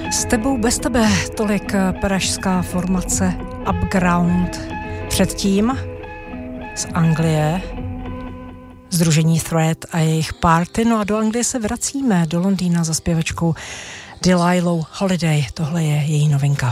S tebou bez tebe, tolik pražská formace Upground. Předtím z Anglie sdružení Thread a jejich Party. No a do Anglie se vracíme, do Londýna za zpěvačkou Delilou Holiday. Tohle je její novinka